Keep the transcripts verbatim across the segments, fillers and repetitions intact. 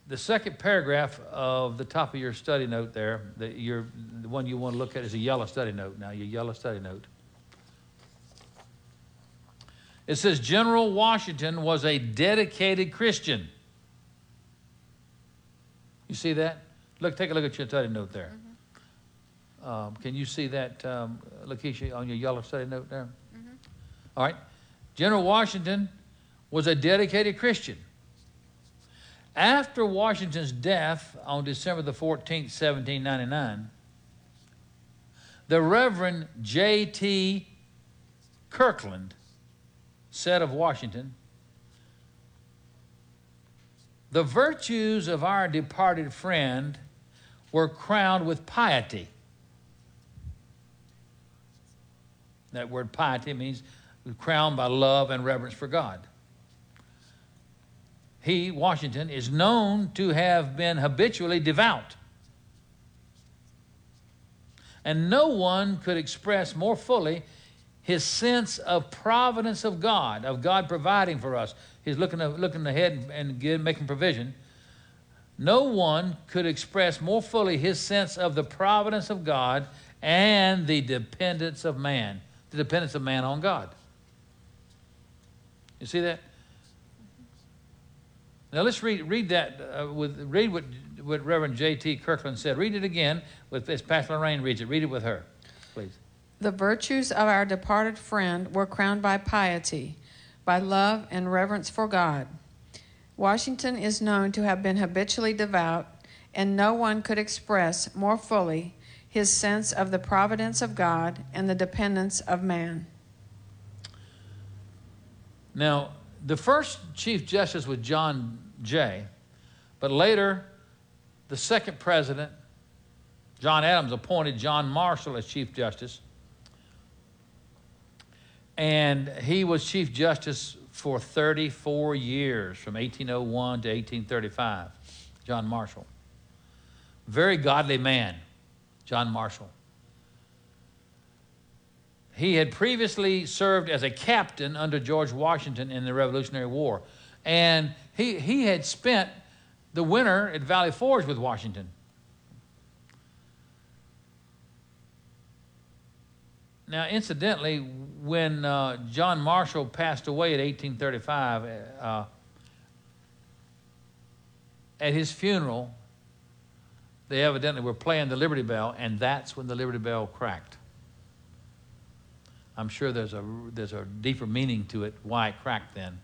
the second paragraph of the top of your study note there, the, your, the one you want to look at is a yellow study note now, your yellow study note. It says, General Washington was a dedicated Christian. You see that? Look, take a look at your study note there. Mm-hmm. um, can you see that, um, Lakeisha, on your yellow study note there? Mm-hmm. All right. General Washington was a dedicated Christian. After Washington's death on December the fourteenth, seventeen ninety-nine, the Reverend J T Kirkland said of Washington, the virtues of our departed friend were crowned with piety. That word piety means crowned by love and reverence for God. He, Washington, is known to have been habitually devout. And no one could express more fully his sense of providence of God, of God providing for us. He's looking, looking ahead and give, making provision. No one could express more fully his sense of the providence of God and the dependence of man, the dependence of man on God. You see that? Now let's read, read that, uh, with, read what, what Reverend J T Kirkland said. Read it again, with, as Pastor Lorraine reads it. Read it with her, please. The virtues of our departed friend were crowned by piety, by love and reverence for God. Washington is known to have been habitually devout, and no one could express more fully his sense of the providence of God and the dependence of man. Now, the first Chief Justice was John Jay, but later the second president, John Adams, appointed John Marshall as Chief Justice. And he was Chief Justice for thirty-four years, from eighteen oh one to eighteen thirty-five, John Marshall. Very godly man, John Marshall. He had previously served as a captain under George Washington in the Revolutionary War. And he, he had spent the winter at Valley Forge with Washington. Now, incidentally, when uh, John Marshall passed away in eighteen thirty-five, uh, at his funeral, they evidently were playing the Liberty Bell, and that's when the Liberty Bell cracked. I'm sure there's a, there's a deeper meaning to it, why it cracked then.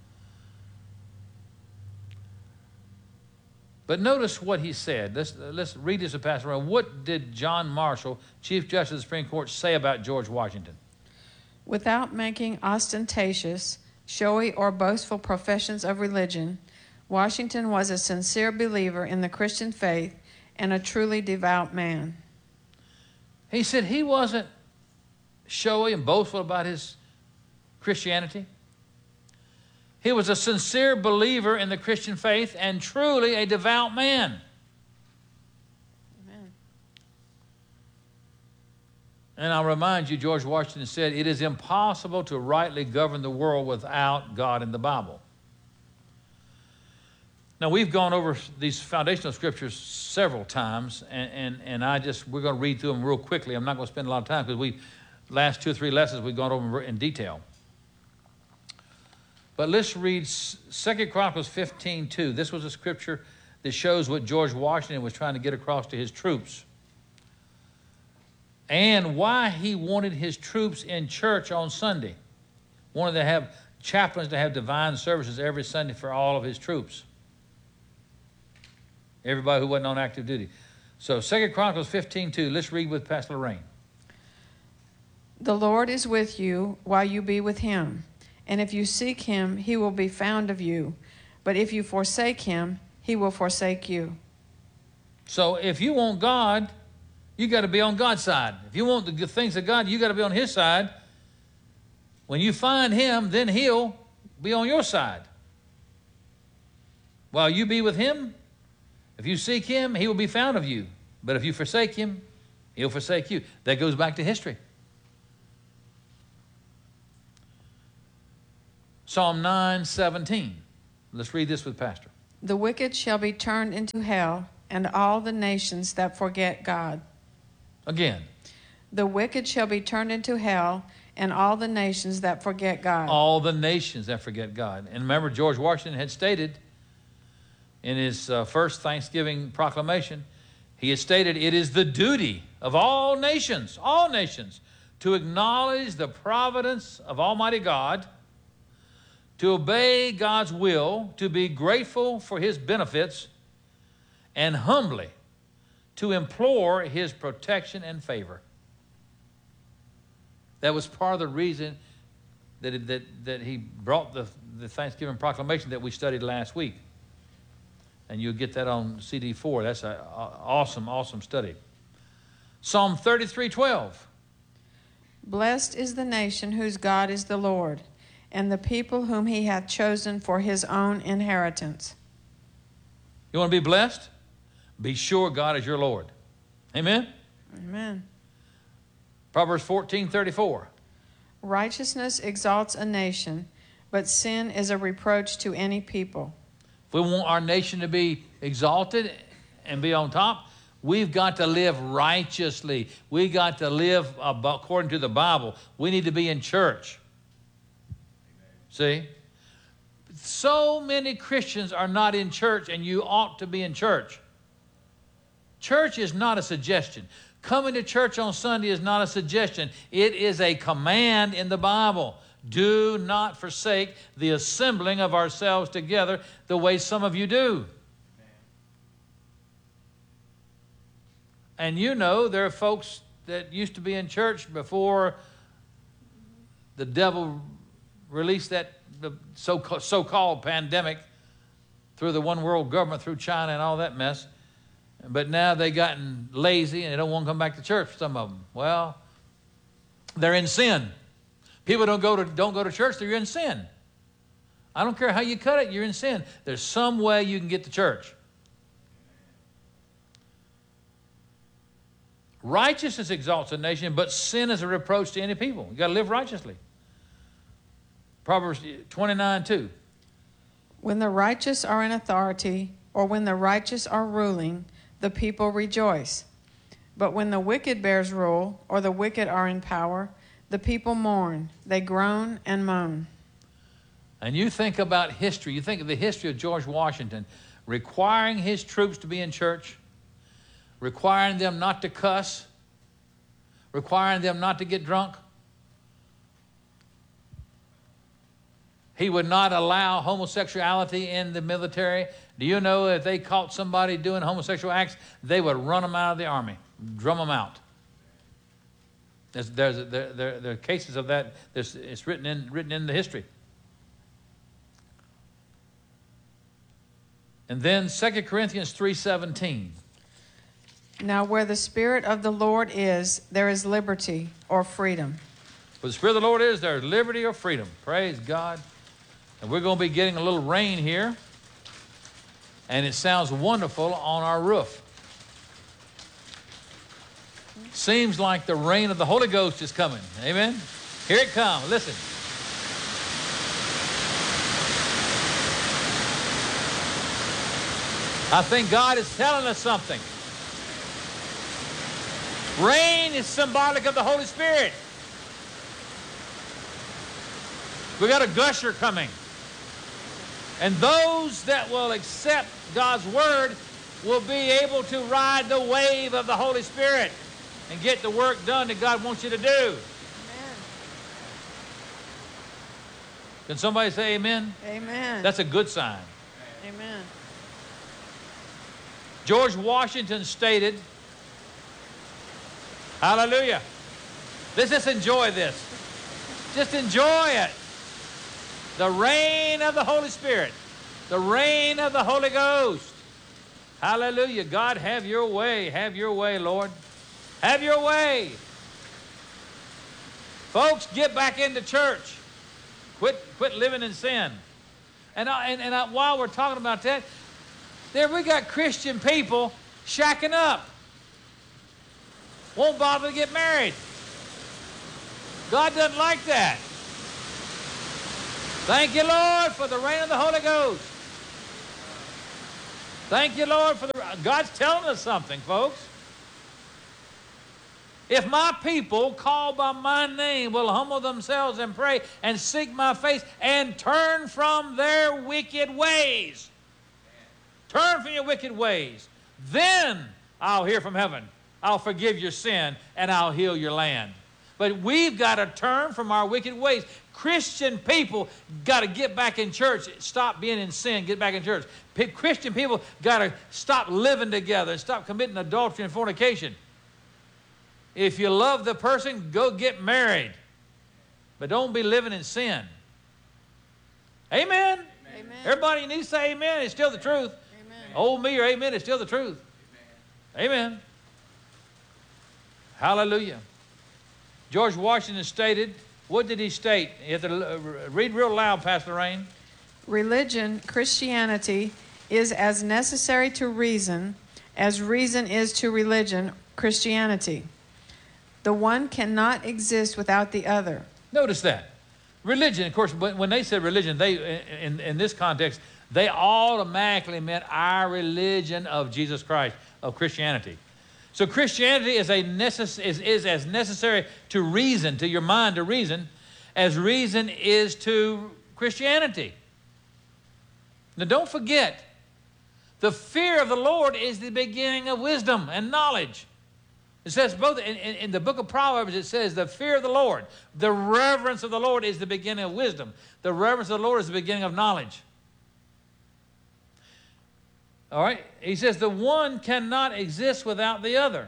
But notice what he said. Let's, let's read this to Pastor Ron. What did John Marshall, Chief Justice of the Supreme Court, say about George Washington? Without making ostentatious, showy, or boastful professions of religion, Washington was a sincere believer in the Christian faith and a truly devout man. He said he wasn't showy and boastful about his Christianity. He was a sincere believer in the Christian faith and truly a devout man. Amen. And I'll remind you, George Washington said, it is impossible to rightly govern the world without God in the Bible. Now, we've gone over these foundational scriptures several times, and, and, and I just, we're going to read through them real quickly. I'm not going to spend a lot of time because we, last two or three lessons, we've gone over in detail. But let's read Second Chronicles fifteen two. This was a scripture that shows what George Washington was trying to get across to his troops and why he wanted his troops in church on Sunday. Wanted to have chaplains to have divine services every Sunday for all of his troops. Everybody who wasn't on active duty. So Second Chronicles fifteen two. Let's read with Pastor Lorraine. The Lord is with you while you be with him. And if you seek him, he will be found of you. But if you forsake him, he will forsake you. So if you want God, you got to be on God's side. If you want the good things of God, you got to be on his side. When you find him, then he'll be on your side. While you be with him, if you seek him, he will be found of you. But if you forsake him, he'll forsake you. That goes back to history. Psalm nine seventeen. Let's read this with Pastor. The wicked shall be turned into hell, and all the nations that forget God. Again. The wicked shall be turned into hell, and all the nations that forget God. All the nations that forget God. And remember, George Washington had stated in his uh, first Thanksgiving proclamation, he had stated, it is the duty of all nations, all nations, to acknowledge the providence of Almighty God, to obey God's will, to be grateful for His benefits, and humbly to implore His protection and favor. That was part of the reason that, it, that, that he brought the, the Thanksgiving proclamation that we studied last week. And you'll get that on C D four. That's an awesome, awesome study. Psalm thirty-three twelve. Blessed is the nation whose God is the Lord, and the people whom He hath chosen for His own inheritance. You want to be blessed? Be sure God is your Lord. Amen? Amen. Proverbs fourteen thirty-four. Righteousness exalts a nation, but sin is a reproach to any people. If we want our nation to be exalted and be on top, we've got to live righteously. We got to live according to the Bible. We need to be in church. See? So many Christians are not in church, and you ought to be in church. Church is not a suggestion. Coming to church on Sunday is not a suggestion. It is a command in the Bible. Do not forsake the assembling of ourselves together the way some of you do. And you know, there are folks that used to be in church before the devil released that the so, so-called pandemic through the one world government, through China and all that mess. But now they've gotten lazy and they don't want to come back to church, some of them. Well, they're in sin. People don't go to, don't go to church, they're in sin. I don't care how you cut it, you're in sin. There's some way you can get to church. Righteousness exalts a nation, but sin is a reproach to any people. You've got to live righteously. Proverbs twenty-nine two. When the righteous are in authority, or when the righteous are ruling, the people rejoice. But when the wicked bears rule, or the wicked are in power, the people mourn, they groan and moan. And you think about history, you think of the history of George Washington requiring his troops to be in church, requiring them not to cuss, requiring them not to get drunk. He would not allow homosexuality in the military. Do you know if they caught somebody doing homosexual acts, they would run them out of the army, drum them out. There's, there's, there, there, there are cases of that. There's, it's written in, written in the history. And then Second Corinthians three seventeen. Now where the Spirit of the Lord is, there is liberty or freedom. Where the Spirit of the Lord is, there is liberty or freedom. Praise God. And we're going to be getting a little rain here. And it sounds wonderful on our roof. Seems like the rain of the Holy Ghost is coming. Amen? Here it comes. Listen. I think God is telling us something. Rain is symbolic of the Holy Spirit. We got a gusher coming. And those that will accept God's word will be able to ride the wave of the Holy Spirit and get the work done that God wants you to do. Amen. Can somebody say amen? Amen. That's a good sign. Amen. George Washington stated, hallelujah. Let's just enjoy this. Just enjoy it. The reign of the Holy Spirit. The reign of the Holy Ghost. Hallelujah. God, have your way. Have your way, Lord. Have your way. Folks, get back into church. Quit, quit living in sin. And, I, and, and I, while we're talking about that, there we got Christian people shacking up. Won't bother to get married. God doesn't like that. Thank you, Lord, for the reign of the Holy Ghost. Thank you, Lord, for the... God's telling us something, folks. If my people called by my name will humble themselves and pray and seek my face and turn from their wicked ways. Turn from your wicked ways. Then I'll hear from heaven. I'll forgive your sin and I'll heal your land. But we've got to turn from our wicked ways. Christian people got to get back in church. Stop being in sin. Get back in church. P- Christian people got to stop living together. Stop committing adultery and fornication. If you love the person, go get married. But don't be living in sin. Amen? Amen. Everybody needs to say amen. It's still the truth. Amen. Old me or amen, it's still the truth. Amen. Amen. Hallelujah. George Washington stated, what did he state? You have to read real loud, Pastor Rain. Religion, Christianity, is as necessary to reason as reason is to religion, Christianity. The one cannot exist without the other. Notice that. Religion, of course, when they said religion, they in, in this context, they automatically meant our religion of Jesus Christ, of Christianity. So Christianity is, a necess- is, is as necessary to reason, to your mind to reason, as reason is to Christianity. Now don't forget, the fear of the Lord is the beginning of wisdom and knowledge. It says both in, in, in the book of Proverbs, it says the fear of the Lord, the reverence of the Lord is the beginning of wisdom. The reverence of the Lord is the beginning of knowledge. All right? He says the one cannot exist without the other.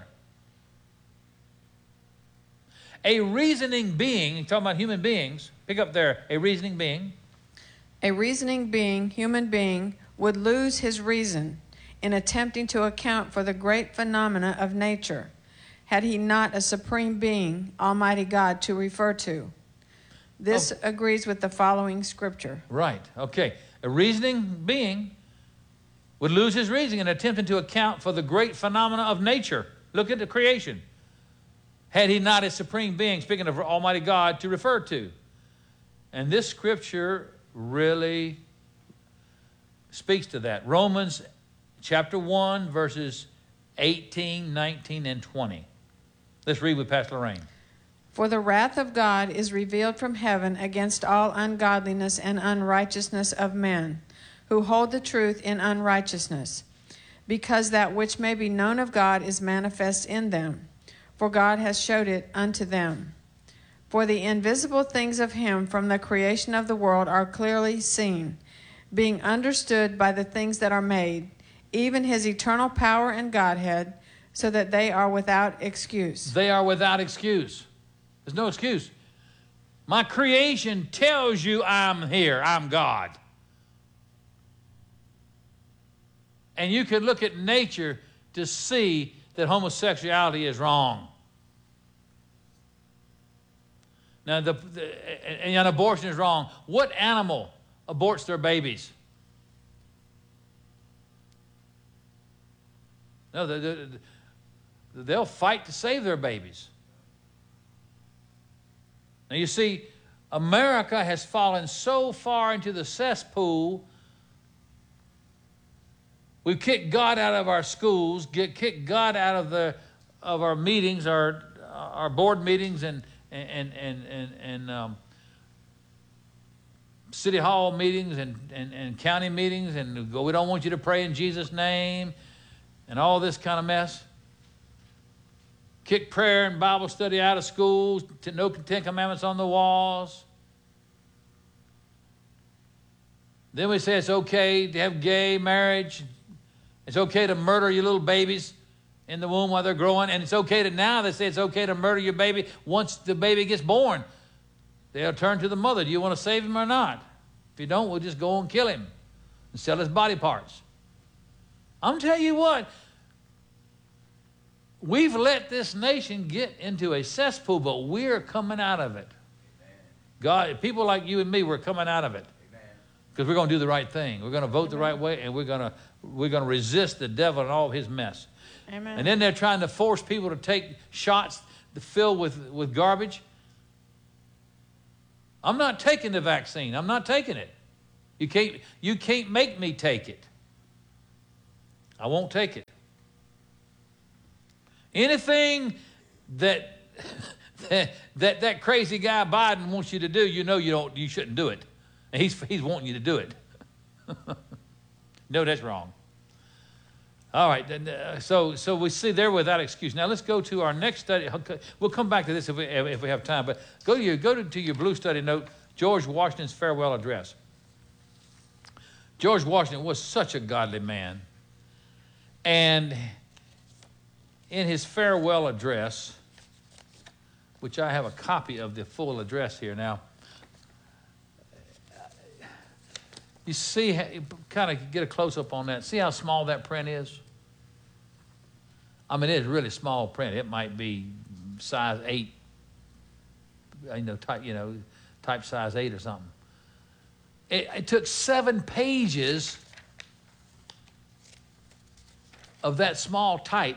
A reasoning being, you're talking about human beings, pick up there, a reasoning being. A reasoning being, human being, would lose his reason in attempting to account for the great phenomena of nature, had he not a supreme being, Almighty God, to refer to. This oh. agrees with the following scripture. Right, okay. A reasoning being would lose his reason in attempting to account for the great phenomena of nature. Look at the creation. Had he not a supreme being, speaking of Almighty God, to refer to. And this scripture really speaks to that. Romans chapter one, verses eighteen, nineteen, and twenty. Let's read with Pastor Lorraine. For the wrath of God is revealed from heaven against all ungodliness and unrighteousness of men, who hold the truth in unrighteousness, because that which may be known of God is manifest in them, for God has showed it unto them. For the invisible things of him from the creation of the world are clearly seen, being understood by the things that are made, even his eternal power and Godhead, so that they are without excuse. They are without excuse. There's no excuse. My creation tells you I'm here, I'm God. And you can look at nature to see that homosexuality is wrong. Now, the, the, and abortion is wrong. What animal aborts their babies? No, they, they, they'll fight to save their babies. Now, you see, America has fallen so far into the cesspool. We've kicked God out of our schools, get kicked God out of the of our meetings, our our board meetings, and and and and, and um, city hall meetings, and, and and county meetings, and go, we don't want you to pray in Jesus' name, and all this kind of mess. Kick prayer and Bible study out of schools. No Ten Commandments on the walls. Then we say it's okay to have gay marriage. It's okay to murder your little babies in the womb while they're growing. And it's okay to, now they say it's okay to murder your baby once the baby gets born. They'll turn to the mother. Do you want to save him or not? If you don't, we'll just go and kill him and sell his body parts. I'm telling you what, we've let this nation get into a cesspool, but we're coming out of it. God, people like you and me, we're coming out of it. Because we're going to do the right thing. We're going to vote the right way, and we're going to we're going to resist the devil and all his mess. Amen. And then they're trying to force people to take shots filled with, with garbage. I'm not taking the vaccine. I'm not taking it. You can't, you can't make me take it. I won't take it. Anything that, that that that crazy guy Biden wants you to do, you know you don't you shouldn't do it. And he's he's wanting you to do it. No, that's wrong. All right, uh, so so we see there without excuse. Now let's go to our next study. We'll come back to this if we if we have time. But go to your go to, to your blue study note. George Washington's farewell address. George Washington was such a godly man, and in his farewell address, which I have a copy of the full address here now. You see, kind of get a close-up on that. See how small that print is? I mean, it's really small print. It might be size eight, you know, type, you know, type size eight or something. It, it took seven pages of that small type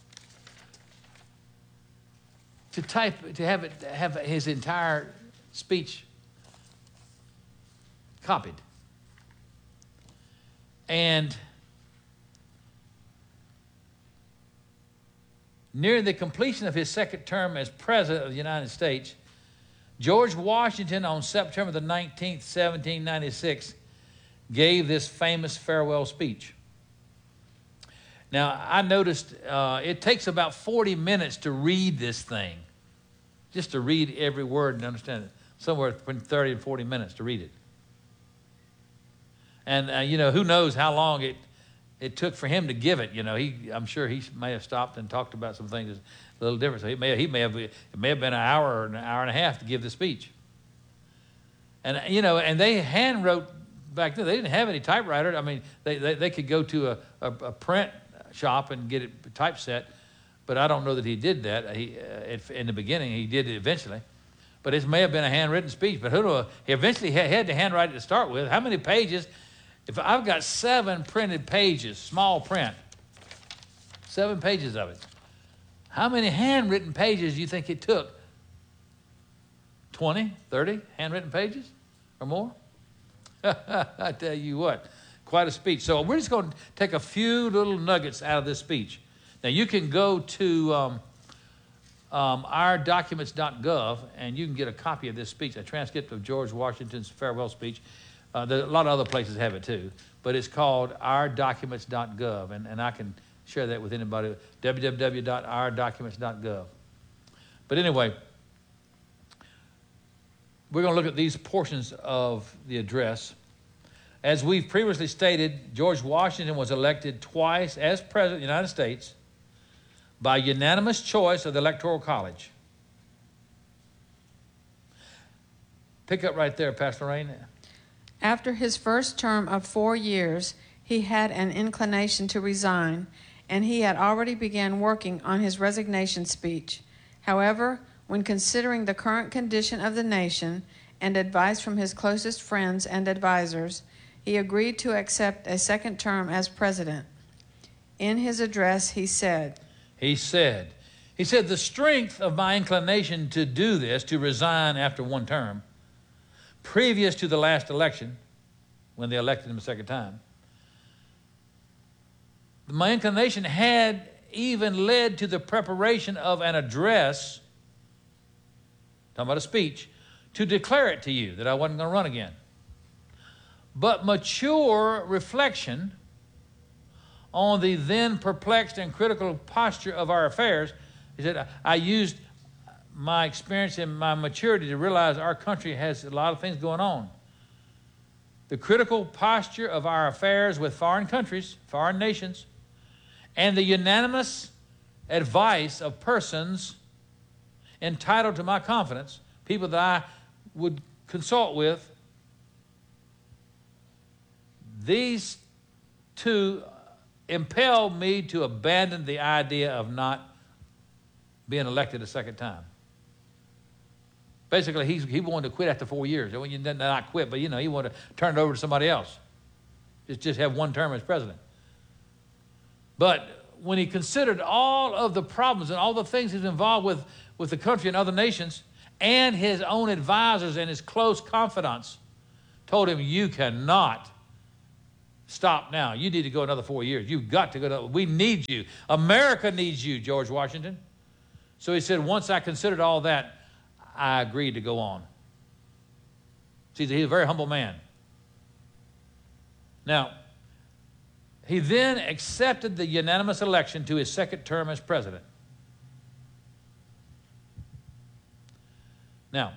to type to have it have his entire speech copied. And near the completion of his second term as President of the United States, George Washington, on September the nineteenth, seventeen ninety-six, gave this famous farewell speech. Now, I noticed uh, it takes about forty minutes to read this thing, just to read every word and understand it, somewhere between thirty and forty minutes to read it. And, uh, you know, who knows how long it, it took for him to give it. You know, he, I'm sure he may have stopped and talked about some things a little different. So he may, he may have, it may have been an hour or an hour and a half to give the speech. And, you know, and they hand wrote back then. They didn't have any typewriter. I mean, they, they, they could go to a, a, a print shop and get it typeset, but I don't know that he did that. He, uh, in the beginning, he did it eventually. But it may have been a handwritten speech. But who knows? He eventually had to handwrite it to start with. How many pages? If I've got seven printed pages, small print, seven pages of it, how many handwritten pages do you think it took? twenty, thirty handwritten pages or more? I tell you what, quite a speech. So we're just going to take a few little nuggets out of this speech. Now you can go to um, um, our documents dot gov and you can get a copy of this speech, a transcript of George Washington's farewell speech. Uh, there, a lot of other places have it too, but it's called our documents dot gov, and, and I can share that with anybody, w w w dot our documents dot gov. But anyway, we're going to look at these portions of the address. As we've previously stated, George Washington was elected twice as President of the United States by unanimous choice of the Electoral College. Pick up right there, Pastor Rain. After his first term of four years, he had an inclination to resign, and he had already begun working on his resignation speech. However, when considering the current condition of the nation and advice from his closest friends and advisors, he agreed to accept a second term as president. In his address, he said, He said, he said, the strength of my inclination to do this, to resign after one term, previous to the last election, when they elected him a second time, my inclination had even led to the preparation of an address, talking about a speech, to declare it to you that I wasn't going to run again. But mature reflection on the then perplexed and critical posture of our affairs, he said, I used my experience and my maturity to realize our country has a lot of things going on. The critical posture of our affairs with foreign countries, foreign nations, and the unanimous advice of persons entitled to my confidence, people that I would consult with, these two impel me to abandon the idea of not being elected a second time. Basically, he's, he wanted to quit after four years. Well, you did not quit, but you know, he wanted to turn it over to somebody else. Just, just have one term as president. But when he considered all of the problems and all the things he's involved with, with the country and other nations, and his own advisors and his close confidants told him, you cannot stop now. You need to go another four years. You've got to go. To, we need you. America needs you, George Washington. So he said, once I considered all that, I agreed to go on. See, he's a very humble man. Now, he then accepted the unanimous election to his second term as president. Now,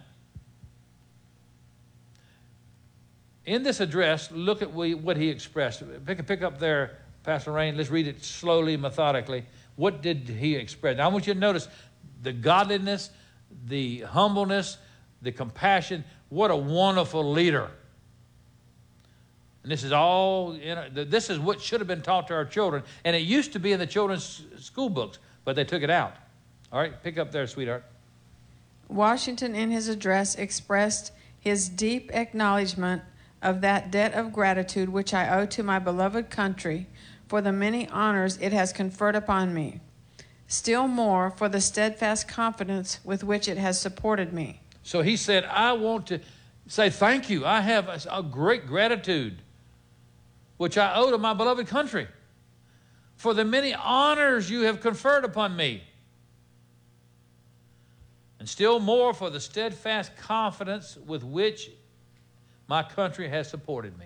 in this address, look at what he expressed. Pick, pick up there, Pastor Rain. Let's read it slowly, methodically. What did he express? Now, I want you to notice the godliness, the humbleness, the compassion. What a wonderful leader. And this is all, you know, this is what should have been taught to our children. And it used to be in the children's school books, but they took it out. All right, pick up there, sweetheart. Washington, in his address, expressed his deep acknowledgement of that debt of gratitude which I owe to my beloved country for the many honors it has conferred upon me, still more for the steadfast confidence with which it has supported me. So he said, I want to say thank you. I have a, a great gratitude which I owe to my beloved country for the many honors you have conferred upon me, and still more for the steadfast confidence with which my country has supported me.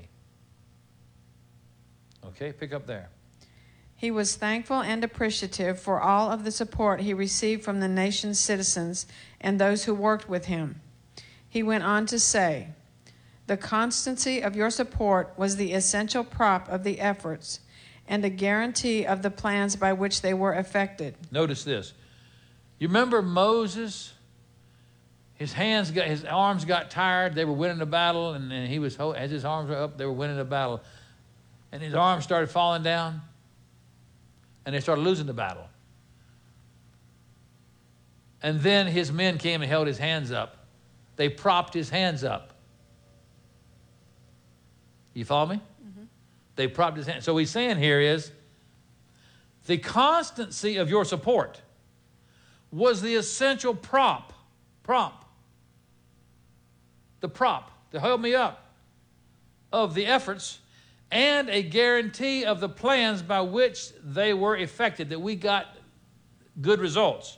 Okay, pick up there. He was thankful and appreciative for all of the support he received from the nation's citizens and those who worked with him. He went on to say, the constancy of your support was the essential prop of the efforts and a guarantee of the plans by which they were effected. Notice this. You remember Moses? His hands got, his arms got tired. They were winning the battle, and, and he was, as his arms were up, they were winning the battle. And his arms started falling down, and they started losing the battle. And then his men came and held his hands up. They propped his hands up. You follow me? Mm-hmm. They propped his hands. So what he's saying here is, the constancy of your support was the essential prop, prop, the prop to hold me up of the efforts and a guarantee of the plans by which they were effected, that we got good results.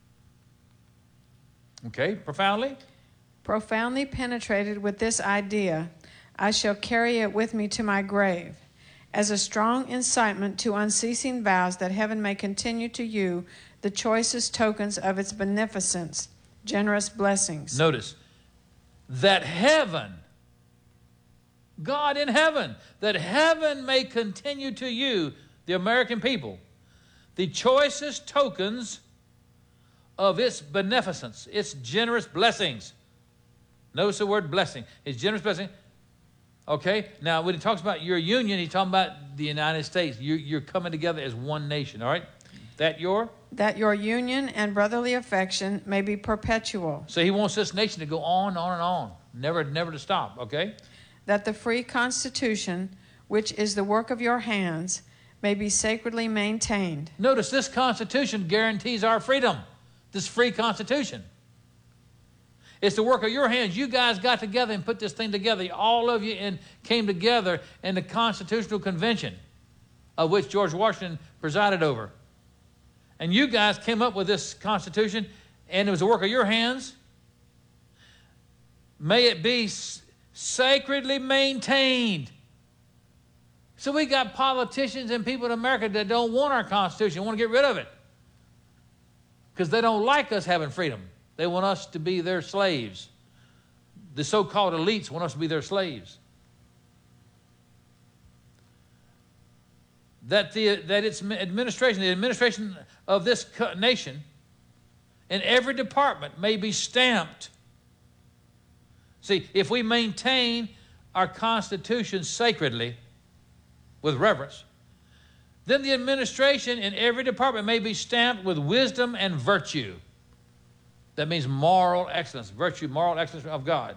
Okay, profoundly? Profoundly penetrated with this idea, I shall carry it with me to my grave, as a strong incitement to unceasing vows that heaven may continue to you the choicest tokens of its beneficence, generous blessings. Notice, that heaven, God in heaven, that heaven may continue to you, the American people, the choicest tokens of its beneficence, its generous blessings. Notice the word blessing. It's generous blessing. Okay? Now, when he talks about your union, he's talking about the United States. You're, you're coming together as one nation, all right? That your? That your union and brotherly affection may be perpetual. So he wants this nation to go on, on, and on. Never, never to stop, okay? That the free Constitution, which is the work of your hands, may be sacredly maintained. Notice this Constitution guarantees our freedom. This free Constitution. It's the work of your hands. You guys got together and put this thing together. All of you and came together in the Constitutional Convention, of which George Washington presided over. And you guys came up with this Constitution, and it was the work of your hands. May it be sacredly maintained. So we got politicians and people in America that don't want our Constitution, want to get rid of it, because they don't like us having freedom. They want us to be their slaves. The so-called elites want us to be their slaves. That, the, that its administration, the administration of this nation, in every department may be stamped. See, if we maintain our Constitution sacredly, with reverence, then the administration in every department may be stamped with wisdom and virtue. That means moral excellence, virtue, moral excellence of God.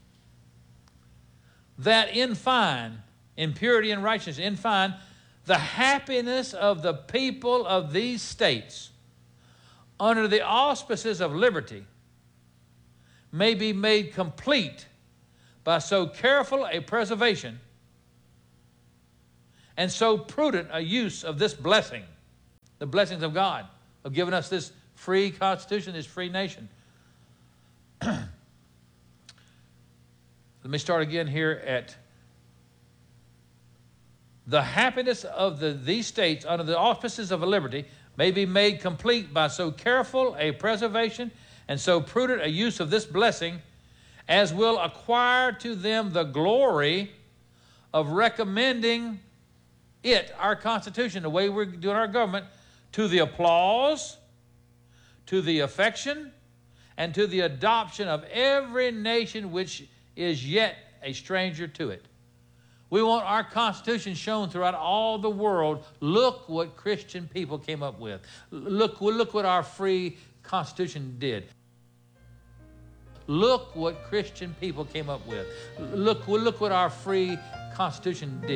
That in fine, in purity and righteousness, in fine, the happiness of the people of these states under the auspices of liberty may be made complete by so careful a preservation and so prudent a use of this blessing, the blessings of God, of giving us this free constitution, this free nation. Let me start again here at the happiness of the, these states under the auspices of a liberty may be made complete by so careful a preservation and so prudent a use of this blessing as will acquire to them the glory of recommending it, our Constitution, the way we're doing our government, to the applause, to the affection, and to the adoption of every nation which is yet a stranger to it. We want our Constitution shown throughout all the world. Look what Christian people came up with. Look, look what our free Constitution did. Look what Christian people came up with. Look, look what our free Constitution did.